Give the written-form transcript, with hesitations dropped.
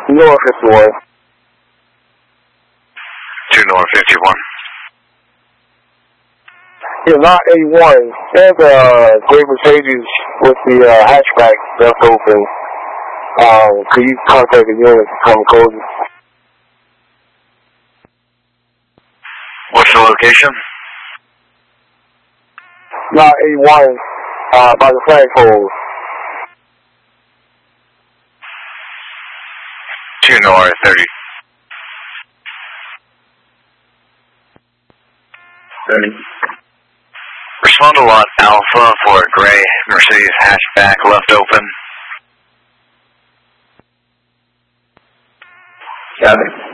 North 51. 2 North 51. Yeah, not 81. There's a gray Mercedes with the hatchback left open. Could you contact the unit to come closer? What's the location? Not 81, by the flagpole. 2 North 30. 30. Respond to lot Alpha for a gray Mercedes hatchback left open. Got it.